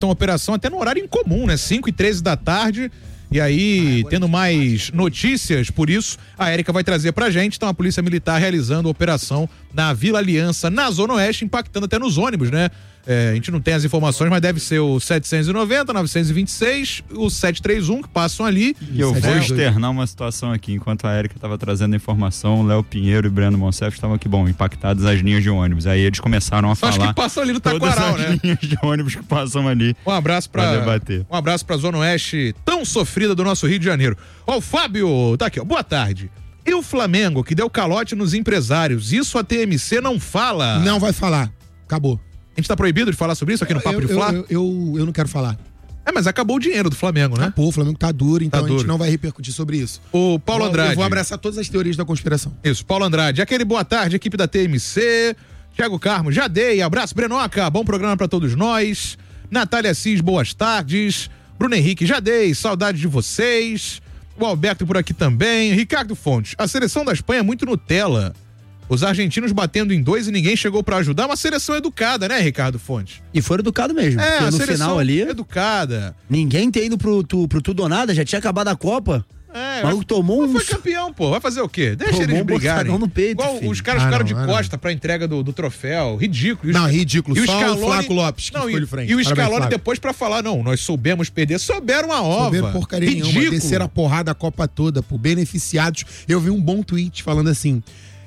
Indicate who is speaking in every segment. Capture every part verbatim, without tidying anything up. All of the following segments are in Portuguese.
Speaker 1: Então, operação até no horário incomum, né? cinco e treze da tarde. E aí, tendo mais notícias, por isso, a Érica vai trazer pra gente. Então, a Polícia Militar realizando a operação na Vila Aliança, na Zona Oeste, impactando até nos ônibus, né? É, a gente não tem as informações, mas deve ser o setecentos e noventa, novecentos e vinte e seis, o setecentos e trinta e um que passam ali.
Speaker 2: E eu vou externar uma situação aqui, enquanto a Érica estava trazendo a informação, o Léo Pinheiro e Breno Monsef estavam aqui, bom, impactadas as linhas de ônibus. Aí eles começaram a falar.
Speaker 1: Acho que passam ali no Taquaral,
Speaker 2: todas as
Speaker 1: né?
Speaker 2: linhas de ônibus que passam ali.
Speaker 1: Um abraço pra,
Speaker 2: pra debater.
Speaker 1: Um abraço pra Zona Oeste tão sofrida do nosso Rio de Janeiro. Ó, o Fábio, tá aqui, ó. Boa tarde. E o Flamengo, que deu calote nos empresários, isso a T M C não fala?
Speaker 3: Não vai falar. Acabou.
Speaker 1: A gente tá proibido de falar sobre isso aqui no Papo
Speaker 3: eu,
Speaker 1: de Flá?
Speaker 3: Eu, eu, eu não quero falar.
Speaker 1: É, mas acabou o dinheiro do Flamengo, né?
Speaker 3: Acabou, o Flamengo tá duro, então
Speaker 1: Tá
Speaker 3: a gente
Speaker 1: duro.
Speaker 3: não vai repercutir sobre isso.
Speaker 1: O Paulo
Speaker 3: Eu-
Speaker 1: Andrade.
Speaker 3: Eu vou abraçar todas as teorias da conspiração.
Speaker 1: Isso, Paulo Andrade. Aquele boa tarde, equipe da T M C. Thiago Carmo, já dei. Abraço, Brenoca. Bom programa pra todos nós. Natália Cis, boas tardes. Bruno Henrique, já dei. Saudade de vocês. O Alberto por aqui também. Ricardo Fontes, a seleção da Espanha é muito Nutella. Os argentinos batendo em dois e ninguém chegou pra ajudar. Uma seleção educada, né, Ricardo Fontes?
Speaker 4: E foram educados mesmo.
Speaker 1: É,
Speaker 4: porque
Speaker 1: a
Speaker 4: no
Speaker 1: seleção
Speaker 4: final ali,
Speaker 1: educada.
Speaker 4: ninguém tem ido pro, tu, pro tudo ou nada, já tinha acabado a Copa.
Speaker 1: É,
Speaker 4: O maluco tomou um.
Speaker 1: foi campeão, pô. Vai fazer o quê? Deixa
Speaker 4: Tomou
Speaker 1: eles
Speaker 4: um
Speaker 1: brigarem.
Speaker 4: bofetão no peito,
Speaker 1: Igual
Speaker 4: filho.
Speaker 1: os caras
Speaker 3: Ah,
Speaker 1: ficaram
Speaker 3: não,
Speaker 1: de
Speaker 3: ah,
Speaker 1: costa pra entrega do, do troféu. Ridículo. E os-
Speaker 3: Não, ridículo.
Speaker 1: E o
Speaker 3: Só
Speaker 1: Scaloni,
Speaker 3: o Flaco Lopes que
Speaker 1: não,
Speaker 3: ficou
Speaker 1: e,
Speaker 3: de frente.
Speaker 1: E o
Speaker 3: Parabéns,
Speaker 1: Scaloni
Speaker 3: Flaco.
Speaker 1: depois pra falar, não, nós soubemos perder. Souberam a ova.
Speaker 3: Souberam porcaria
Speaker 1: Ridículo.
Speaker 3: nenhuma. Desceram a porrada a Copa toda, por beneficiados. Eu vi um bom tweet falando assim,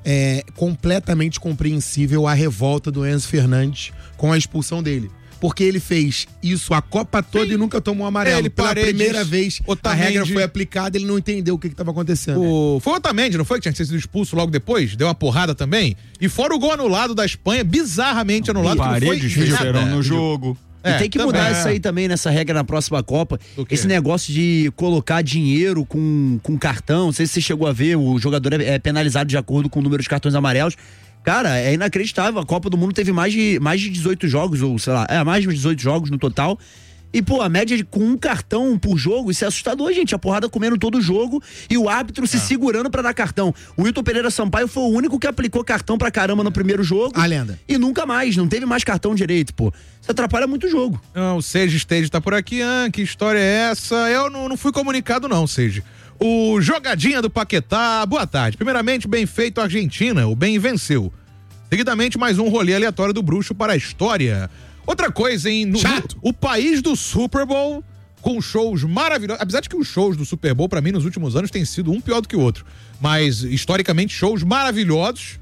Speaker 3: é completamente compreensível a revolta do Enzo Fernandes com a expulsão dele. Porque ele fez isso a Copa toda
Speaker 1: Sim.
Speaker 3: e nunca tomou amarelo.
Speaker 1: Ele,
Speaker 3: Pela
Speaker 1: Paredes,
Speaker 3: primeira vez,
Speaker 1: Otamendi.
Speaker 3: a regra foi aplicada, ele não entendeu o que estava acontecendo.
Speaker 1: O... Foi o Otamendi, não foi? Que tinha sido expulso logo depois? Deu uma porrada também? E fora o gol anulado da Espanha, bizarramente anulado. que não foi
Speaker 2: Paredes venceram
Speaker 1: nada.
Speaker 2: no jogo.
Speaker 4: E
Speaker 1: É,
Speaker 4: tem que
Speaker 1: também.
Speaker 4: mudar isso aí também nessa regra na próxima Copa.
Speaker 1: Do quê?
Speaker 4: Esse negócio de colocar dinheiro com, com cartão. Não sei se você chegou a ver, o jogador é, é penalizado de acordo com o número de cartões amarelos. Cara, é inacreditável. A Copa do Mundo teve mais de, mais de dezoito jogos, ou sei lá, é, mais de dezoito jogos no total. E, pô, a média de, com um cartão por jogo, isso é assustador, gente. A porrada comendo todo o jogo e o árbitro se segurando pra dar cartão. O Wilton Pereira Sampaio foi o único que aplicou cartão pra caramba no primeiro jogo.
Speaker 3: A lenda.
Speaker 4: E nunca mais, não teve mais cartão direito, pô. Isso atrapalha muito o jogo.
Speaker 1: Não, o Sage Stage tá por aqui. Ah, que história é essa? Eu não, não fui comunicado não, Sage. O Jogadinha do Paquetá, boa tarde. Primeiramente, bem feito Argentina, o bem venceu. Seguidamente, mais um rolê aleatório do bruxo para a história. Outra coisa, hein? No,
Speaker 3: Chato.
Speaker 1: no- o país do Super Bowl, com shows maravilhosos. Apesar de que os shows do Super Bowl, pra mim, nos últimos anos, têm sido um pior do que o outro. Mas, historicamente, shows maravilhosos.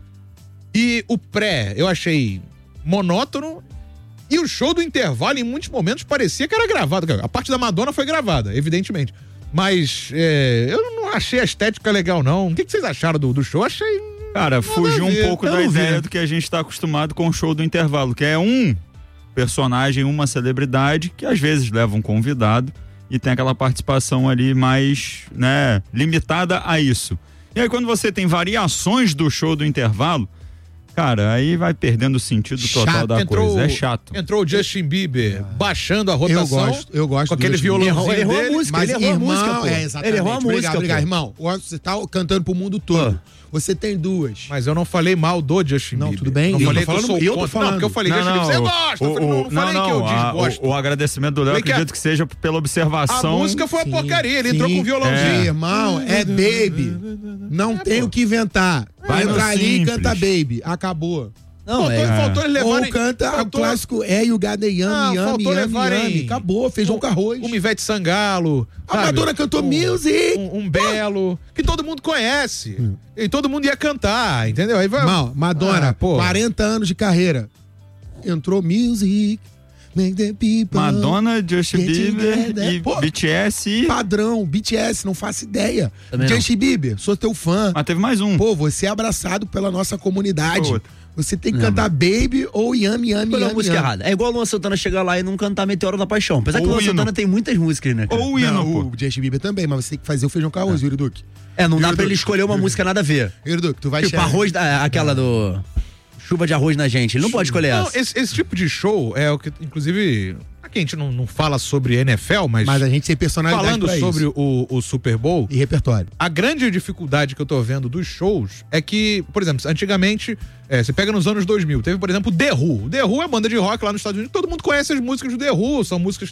Speaker 1: E o pré, eu achei monótono. E o show do intervalo, em muitos momentos, parecia que era gravado. A parte da Madonna foi gravada, evidentemente. Mas é, eu não achei a estética legal, não. O que, que vocês acharam do, do show? Achei.
Speaker 2: Cara,
Speaker 1: Nada
Speaker 2: fugiu
Speaker 1: a
Speaker 2: um
Speaker 1: ver.
Speaker 2: pouco
Speaker 1: Eu
Speaker 2: da
Speaker 1: não vi,
Speaker 2: ideia
Speaker 1: né?
Speaker 2: do que a gente tá acostumado com o show do intervalo, que é um personagem, uma celebridade, que às vezes leva um convidado e tem aquela participação ali mais, né, limitada a isso. E aí quando você tem variações do show do intervalo, cara, aí vai perdendo o sentido total
Speaker 3: Chato.
Speaker 2: da
Speaker 1: Entrou,
Speaker 2: coisa, é chato.
Speaker 1: Entrou o Justin Bieber baixando a
Speaker 3: Eu
Speaker 1: rotação.
Speaker 3: gosto, eu gosto
Speaker 1: Com
Speaker 3: do
Speaker 1: aquele
Speaker 3: Justin
Speaker 1: violãozinho
Speaker 4: Bieber. Errou a
Speaker 1: dele.
Speaker 4: música.
Speaker 3: Mas
Speaker 4: ele errou a
Speaker 3: irmão,
Speaker 4: música, pô.
Speaker 3: é exatamente.
Speaker 4: Ele errou a
Speaker 3: Obrigado,
Speaker 4: música,
Speaker 3: obrigado,
Speaker 4: pô.
Speaker 3: irmão. Você tá cantando pro mundo todo. Você tem duas.
Speaker 1: Mas eu não falei mal do Justin
Speaker 3: Não,
Speaker 1: Bieber.
Speaker 3: tudo bem.
Speaker 1: Não
Speaker 3: Eu
Speaker 1: falei
Speaker 3: tô falando-
Speaker 1: que eu sou
Speaker 3: eu tô
Speaker 1: contra.
Speaker 3: falando.
Speaker 1: Não, porque eu falei Justin Bieber, você gosta.
Speaker 2: o-
Speaker 1: Eu falei, não, não
Speaker 2: o-
Speaker 1: falei que eu
Speaker 2: a-
Speaker 1: desgosto.
Speaker 2: o, o agradecimento do Léo,
Speaker 1: Falei que a-
Speaker 2: acredito que seja pela
Speaker 1: A
Speaker 2: observação.
Speaker 1: música foi
Speaker 3: Sim,
Speaker 1: uma porcaria. Ele
Speaker 3: sim.
Speaker 1: entrou com o violãozinho.
Speaker 3: É. Irmão, é baby. Não tem o que inventar.
Speaker 2: Vai no
Speaker 3: Entra ali e
Speaker 2: simples.
Speaker 3: canta baby. Acabou.
Speaker 4: Não,
Speaker 1: Faltou,
Speaker 4: é.
Speaker 1: faltou eles levarem...
Speaker 3: Ou canta
Speaker 1: faltou-
Speaker 3: o clássico É You Got the Yummy,
Speaker 1: Ah,
Speaker 3: Yummy,
Speaker 1: faltou
Speaker 3: Yummy,
Speaker 1: levarem-
Speaker 3: Yummy. Acabou, feijão com arroz.
Speaker 1: Uma Ivete Sangalo.
Speaker 3: A
Speaker 1: sabe?
Speaker 3: Madonna cantou Music.
Speaker 1: Um, um Belo. Que todo mundo conhece. E todo mundo ia cantar, entendeu? Aí vai...
Speaker 3: Irmão, Madonna,
Speaker 1: Ah, pô.
Speaker 3: quarenta anos de carreira. Entrou Music, Make the People.
Speaker 2: Madonna, Justin
Speaker 3: Get
Speaker 2: Bieber
Speaker 3: together.
Speaker 2: e
Speaker 3: Pô,
Speaker 2: B T S e...
Speaker 3: Padrão, B T S, não faço ideia.
Speaker 4: Também não.
Speaker 3: Justin Bieber, sou teu fã.
Speaker 2: Mas teve mais um.
Speaker 3: Pô, você é abraçado pela nossa comunidade.
Speaker 2: Pô.
Speaker 3: Você tem que cantar Baby ou Yummy, Yummy,
Speaker 4: Escolheu a
Speaker 3: Yummy,
Speaker 4: música
Speaker 3: Yummy.
Speaker 4: errada. É igual o Luan Santana chegar lá e não cantar Meteoro da Paixão. Apesar que
Speaker 2: Ou
Speaker 4: o Luan
Speaker 2: hino.
Speaker 4: Santana tem muitas músicas, né? cara?
Speaker 2: Ou o hino,
Speaker 3: Não,
Speaker 2: pô.
Speaker 3: o Justin Bieber também, mas você tem que fazer o feijão com arroz, Yuri Duque.
Speaker 4: É, não dá
Speaker 3: Yuri
Speaker 4: pra ele
Speaker 3: Duque.
Speaker 4: escolher uma música nada a ver.
Speaker 3: Yuri Duque, tu vai
Speaker 4: Tipo,
Speaker 3: chegar.
Speaker 4: arroz, da, aquela do... Chuva de arroz na gente. Ele não pode escolher
Speaker 1: Não,
Speaker 4: essa.
Speaker 1: esse, esse tipo de show é o que, inclusive, que a gente não, não fala sobre N F L, mas,
Speaker 3: Mas a gente tem personalidade
Speaker 1: falando
Speaker 3: pra
Speaker 1: sobre
Speaker 3: isso.
Speaker 1: o, o Super Bowl,
Speaker 3: E repertório.
Speaker 1: a grande dificuldade que eu tô vendo dos shows é que, por exemplo, antigamente, é, você pega nos anos dois mil, teve, por exemplo, The Who. The Who é banda de rock lá nos Estados Unidos, todo mundo conhece as músicas do The Who, são músicas